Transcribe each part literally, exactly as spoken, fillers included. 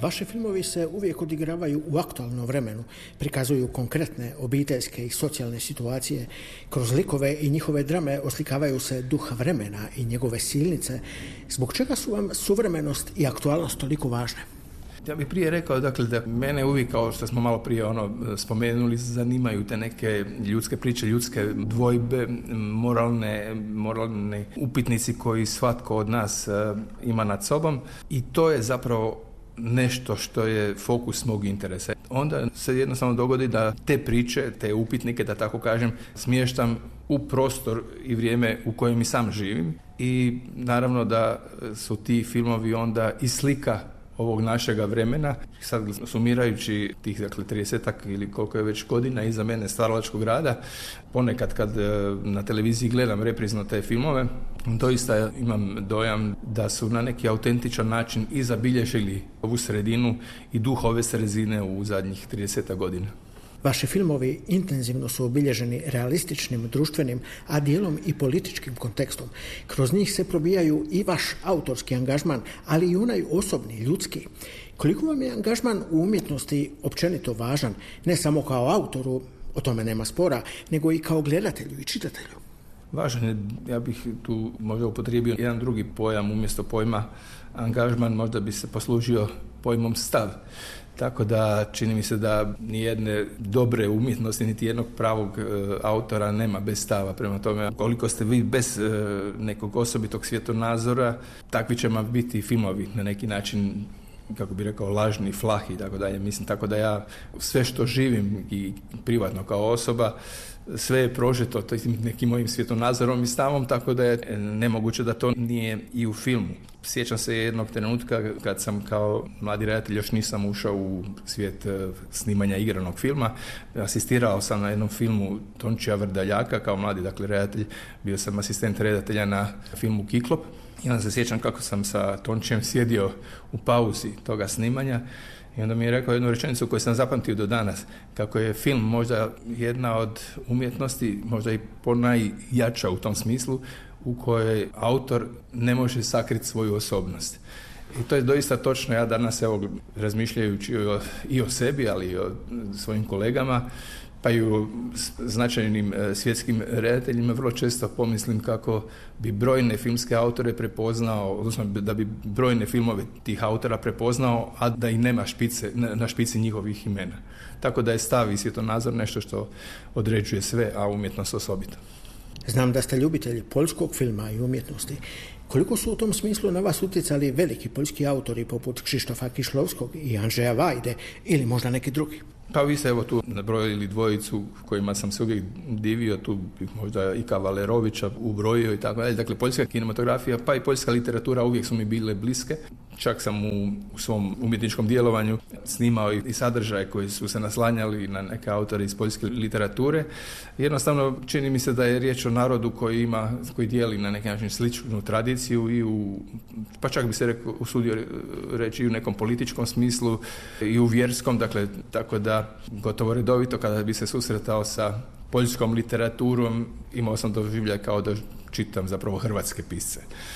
Vaši filmovi se uvijek odigravaju u aktualnom vremenu, prikazuju konkretne obiteljske i socijalne situacije. Kroz likove i njihove drame oslikavaju se duh vremena i njegove silnice. Zbog čega su vam suvremenost i aktualnost toliko važne? Ja bih prije rekao, dakle, da mene uvijek, kao što smo malo prije ono spomenuli, zanimaju te neke ljudske priče, ljudske dvojbe, moralne, moralne upitnici koji svatko od nas uh, ima nad sobom, i to je zapravo nešto što je fokus mog interesa. Onda se jednostavno dogodi da te priče, te upitnike, da tako kažem, smještam u prostor i vrijeme u kojem i sam živim, i naravno da su ti filmovi onda i slika ovog našega vremena. Sad, sumirajući tih, dakle, tridesetak ili koliko je već godina iza mene stvaralačkog rada, ponekad kad na televiziji gledam reprizno te filmove, doista imam dojam da su na neki autentičan način i zabilježili ovu sredinu i duh ove sredine u zadnjih tridesetak godina. Vaši filmovi intenzivno su obilježeni realističnim, društvenim, a dijelom i političkim kontekstom. Kroz njih se probijaju i vaš autorski angažman, ali i onaj osobni, ljudski. Koliko vam je angažman u umjetnosti općenito važan, ne samo kao autoru, o tome nema spora, nego i kao gledatelju i čitatelju? Važan je, ja bih tu možda upotrijebio jedan drugi pojam umjesto pojma angažman, možda bi se poslužio pojmom stav. Tako da čini mi se da nijedne dobre umjetnosti, niti jednog pravog e, autora nema bez stava. Prema tome, koliko ste vi bez e, nekog osobitog svjetonazora, takvi će vam biti filmovi na neki način, kako bi rekao, lažni, flahi i tako dalje. Mislim, tako da ja sve što živim i privatno kao osoba, sve je prožeto nekim mojim svjetonazorom i stavom, tako da je nemoguće da to nije i u filmu. Sjećam se jednog trenutka kad sam kao mladi redatelj, još nisam ušao u svijet snimanja igranog filma, asistirao sam na jednom filmu Tončija Vrdaljaka kao mladi, dakle, redatelj. Bio sam asistent redatelja na filmu Kiklop. I onda se sjećam kako sam sa Tončijem sjedio u pauzi toga snimanja, i onda mi je rekao jednu rečenicu koju sam zapamtio do danas, kako je film možda jedna od umjetnosti, možda i ponajjača u tom smislu, u kojoj autor ne može sakriti svoju osobnost. I to je doista točno. Ja danas, evo, razmišljajući o, i o sebi, ali i o svojim kolegama, pa i u značajnim svjetskim redateljima, vrlo često pomislim kako bi brojne filmske autore prepoznao, odnosno da bi brojne filmove tih autora prepoznao, a da i nema špice, na špici njihovih imena. Tako da je stav i svjetonazor nešto što određuje sve, a umjetnost osobito. Znam da ste ljubitelji poljskog filma i umjetnosti. Koliko su u tom smislu na vas utjecali veliki poljski autori poput Krzysztofa Kieślowskog i Andrzeja Wajde, ili možda neki drugi? Pa vi ste evo tu nabrojili dvojicu kojima sam se uvijek divio, tu bih možda i Kavalerovića ubrojio i tako dalje. Dakle, poljska kinematografija pa i poljska literatura uvijek su mi bile bliske. Čak sam u, u svom umjetničkom djelovanju snimao i, i sadržaje koji su se naslanjali na neke autore iz poljske literature. Jednostavno čini mi se da je riječ o narodu koji ima, koji dijeli na neki način sličnu tradiciju i u, pa čak bi se rekao, usudio reći i u nekom političkom smislu i u vjerskom, dakle, tako da gotovo redovito kada bi se susretao sa poljskom literaturom, imao sam doživljaj kao da čitam zapravo hrvatske pisce.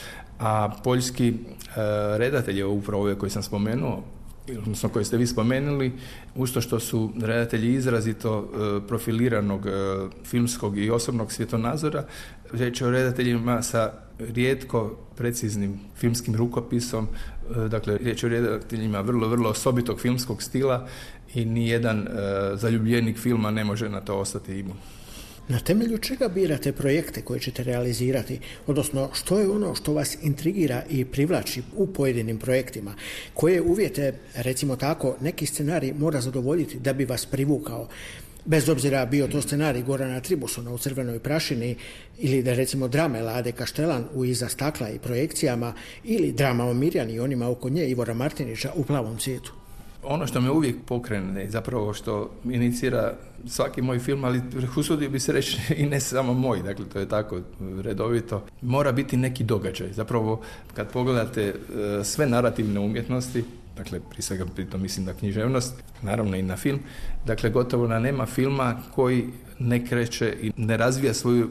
A poljski e, redatelji, upravo ove koje sam spomenuo, odnosno koje ste vi spomenuli, usto što su redatelji izrazito e, profiliranog e, filmskog i osobnog svjetonazora, riječ je o redateljima sa rijetko preciznim filmskim rukopisom, e, dakle riječ je o redateljima vrlo, vrlo osobitog filmskog stila, i nijedan e, zaljubljenik filma ne može na to ostati imun. Na temelju čega birate projekte koje ćete realizirati, odnosno što je ono što vas intrigira i privlači u pojedinim projektima? Koje uvjete, recimo tako, neki scenarij mora zadovoljiti da bi vas privukao? Bez obzira bio to scenarij Gorana Tribusona u Crvenoj prašini, ili da recimo drame Lade Kaštelan u Iza stakla i projekcijama, ili drama o Mirjani i onima oko nje Ivora Martinića u Plavom cvijetu. Ono što me uvijek pokrene, zapravo što inicira svaki moj film, ali usudio bi se reći i ne samo moj, dakle to je tako redovito, mora biti neki događaj. Zapravo kad pogledate sve narativne umjetnosti, dakle prije svega pritom mislim na književnost, naravno i na film, dakle gotovo da nema filma koji ne kreće i ne razvija svoju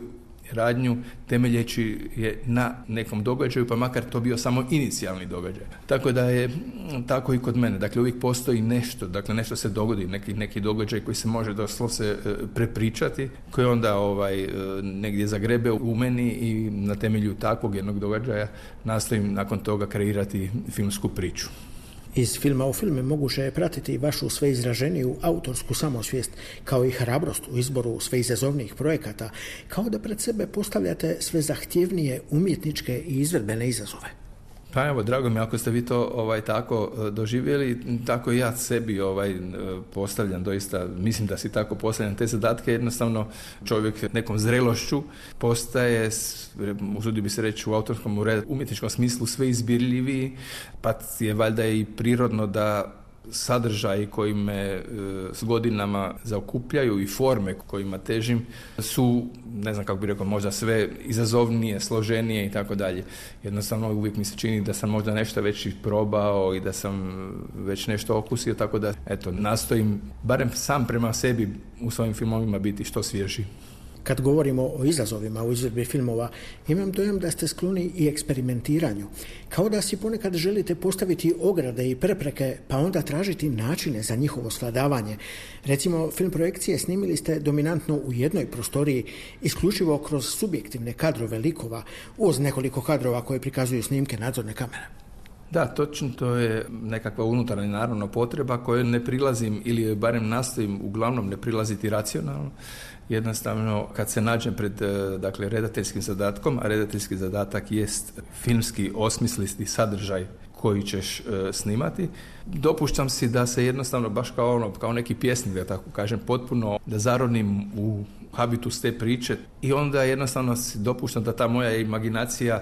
radnju temeljeći je na nekom događaju, pa makar to bio samo inicijalni događaj. Tako da je tako i kod mene. Dakle, uvijek postoji nešto, dakle nešto se dogodi, neki, neki događaj koji se može doslovce prepričati, koji onda ovaj, negdje zagrebe u meni i na temelju takvog jednog događaja nastojim nakon toga kreirati filmsku priču. Iz filma u filme moguće je pratiti vašu sve izraženiju autorsku samosvijest, kao i hrabrost u izboru sve izazovnijih projekata, kao da pred sebe postavljate sve zahtjevnije umjetničke i izvedbene izazove. Pa evo, drago mi ako ste vi to ovaj, tako doživjeli, tako i ja sebi ovaj, postavljam doista, mislim da si tako postavljam te zadatke, jednostavno čovjek nekom zrelošću postaje, usudio bi se reći u autorskom umjetničkom smislu, sve izbirljiviji, pa je valjda i prirodno da sadržaji koji me s godinama zaokupljaju i forme kojima težim su, ne znam kako bih rekao, možda sve izazovnije, složenije i tako dalje. Jednostavno uvijek mi se čini da sam možda nešto već probao i da sam već nešto okusio, tako da eto, nastojim barem sam prema sebi u svojim filmovima biti što svježi. Kad govorimo o izazovima u izvedbi filmova, imam dojam da ste skloni i eksperimentiranju. Kao da si ponekad želite postaviti ograde i prepreke, pa onda tražiti načine za njihovo svladavanje. Recimo, film projekcije snimili ste dominantno u jednoj prostoriji, isključivo kroz subjektivne kadrove likova, uz nekoliko kadrova koje prikazuju snimke nadzorne kamere. Da, točno, to je nekakva unutarnja naravno potreba koju ne prilazim ili barem nastojim uglavnom ne prilaziti racionalno. Jednostavno, kad se nađem pred dakle, redateljskim zadatkom, a redateljski zadatak jest filmski osmisliti sadržaj koji ćeš e, snimati, dopuštam si da se jednostavno baš kao, ono, kao neki pjesnik, da tako kažem, potpuno da zaronim u habitus te priče i onda jednostavno si dopuštam da ta moja imaginacija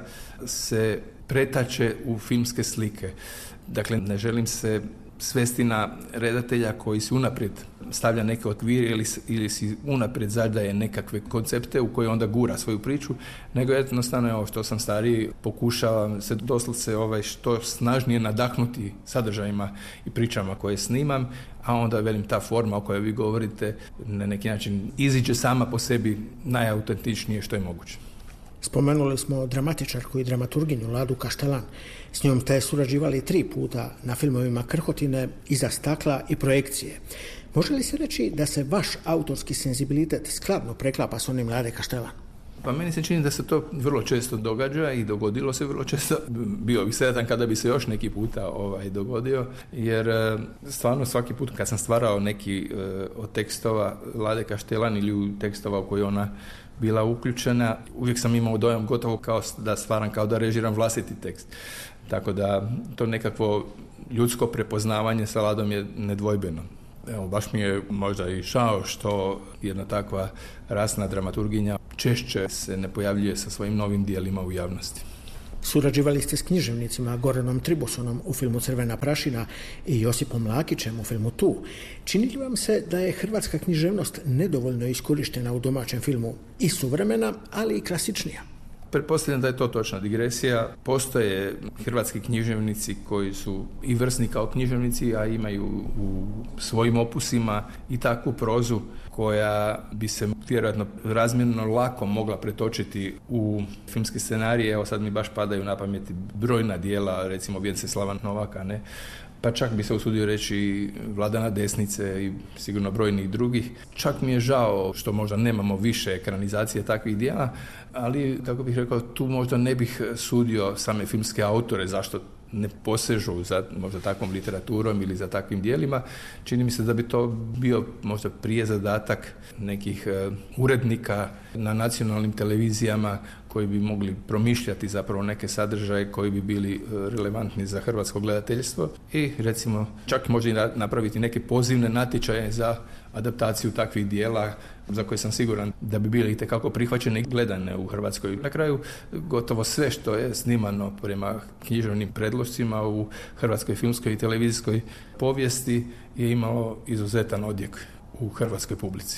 se pretače u filmske slike. Dakle, ne želim se svesti na redatelja koji si unaprijed stavlja neke okvire ili, ili si unaprijed zadaje nekakve koncepte u koje onda gura svoju priču, nego jednostavno evo što sam stariji pokušavam se doslovce ovaj, što snažnije nadahnuti sadržajima i pričama koje snimam, a onda velim ta forma o kojoj vi govorite na neki način iziđe sama po sebi najautentičnije što je moguće. Spomenuli smo dramatičarku i dramaturginju Ladu Kaštelan. S njom ste surađivali tri puta na filmovima Krhotine, Iza stakla i Projekcije. Može li se reći da se vaš autorski senzibilitet skladno preklapa s onim Lade Kaštelan? Pa meni se čini da se to vrlo često događa i dogodilo se vrlo često. Bio bih sretan kada bi se još neki puta ovaj, dogodio, jer stvarno svaki put kad sam stvarao neki uh, od tekstova Lade Kaštelan ili tekstova u koji ona bila uključena, uvijek sam imao dojam gotovo kao da stvaram, kao da režiram vlastiti tekst. Tako da to nekakvo ljudsko prepoznavanje sa Ladom je nedvojbeno. Evo, baš mi je možda i žao što jedna takva rasna dramaturginja češće se ne pojavljuje sa svojim novim dijelima u javnosti. Surađivali ste s književnicima Goranom Tribusonom u filmu Crvena prašina i Josipom Lakićem u filmu Tu. Čini li vam se da je hrvatska književnost nedovoljno iskorištena u domaćem filmu i suvremena, ali i klasičnija? Pretpostavljam da je to točna digresija. Postoje hrvatski književnici koji su i vrsni kao književnici, a imaju u svojim opusima i takvu prozu koja bi se vjerojatno razmjerno lako mogla pretočiti u filmske scenarije. Evo sad mi baš padaju na pameti brojna dijela, recimo Vjenceslava Novaka, ne? Pa čak bi se usudio reći Vladana Desnice i sigurno brojnih drugih. Čak mi je žao što možda nemamo više ekranizacije takvih dijela, ali, kako bih rekao, tu možda ne bih sudio same filmske autore zašto ne posežu za možda takvom literaturom ili za takvim dijelima. Čini mi se da bi to bio možda prije zadatak nekih uh, urednika na nacionalnim televizijama koji bi mogli promišljati zapravo neke sadržaje koji bi bili uh, relevantni za hrvatsko gledateljstvo i recimo čak možda i napraviti neke pozivne natječaje za adaptaciju takvih dijela za koje sam siguran da bi bili itekako prihvaćene i gledane u Hrvatskoj. Na kraju gotovo sve što je snimano prema književnim predlošcima u hrvatskoj filmskoj i televizijskoj povijesti je imalo izuzetan odjek u hrvatskoj publici.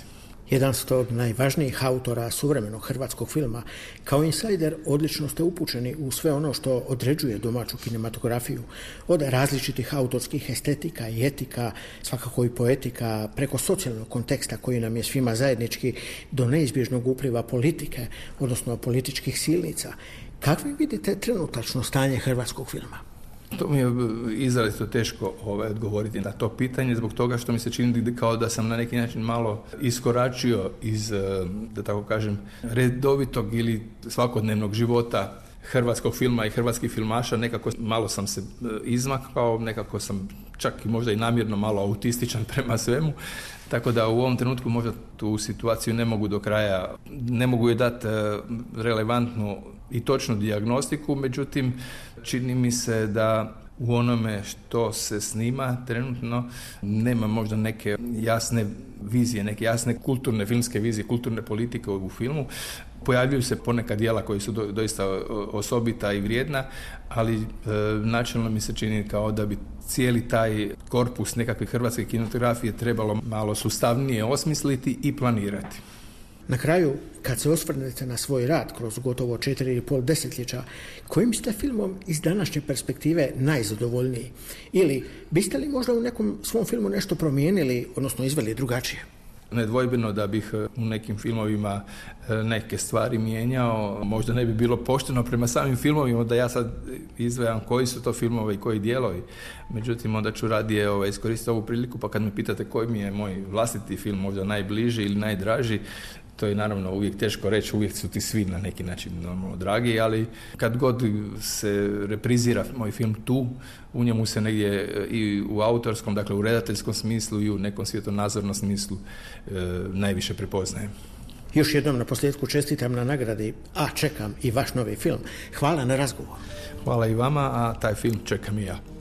Jedan ste od najvažnijih autora suvremenog hrvatskog filma. Kao insajder odlično ste upućeni u sve ono što određuje domaću kinematografiju. Od različitih autorskih estetika i etika, svakako i poetika, preko socijalnog konteksta koji nam je svima zajednički, do neizbježnog upliva politike, odnosno političkih silnica. Kako vidite trenutačno stanje hrvatskog filma? To mi je izrazito teško ovaj, odgovoriti na to pitanje zbog toga što mi se čini kao da sam na neki način malo iskoračio iz, da tako kažem, redovitog ili svakodnevnog života hrvatskog filma i hrvatskih filmaša. Nekako malo sam se izmakao, nekako sam čak i možda i namjerno malo autističan prema svemu. Tako da u ovom trenutku možda tu situaciju ne mogu do kraja, ne mogu je dati relevantnu i točnu dijagnostiku, međutim čini mi se da u onome što se snima trenutno nema možda neke jasne vizije, neke jasne kulturne filmske vizije, kulturne politike u filmu. Pojavljuju se ponekad djela koji su do, doista osobita i vrijedna, ali e, načelno mi se čini kao da bi cijeli taj korpus nekakve hrvatske kinematografije trebalo malo sustavnije osmisliti i planirati. Na kraju, kad se osvrnete na svoj rad kroz gotovo četiri i pol desetljeća, kojim ste filmom iz današnje perspektive najzadovoljniji? Ili biste li možda u nekom svom filmu nešto promijenili, odnosno izveli drugačije? Nedvojbeno da bih u nekim filmovima neke stvari mijenjao. Možda ne bi bilo pošteno prema samim filmovima da ja sad izdvajam koji su to filmovi i koji dijelovi. Međutim, onda ću radije ovaj, iskoristiti ovu priliku, pa kad me pitate koji mi je moj vlastiti film možda najbliži ili najdraži, to je naravno uvijek teško reći, uvijek su ti svi na neki način normalno dragi, ali kad god se reprizira moj film tu, u njemu se negdje i u autorskom, dakle u redateljskom smislu i u nekom svjetonazornom smislu e, najviše prepoznajem. Još jednom na posljedku čestitam na nagradi, a čekam i vaš novi film. Hvala na razgovor. Hvala i vama, a taj film čekam i ja.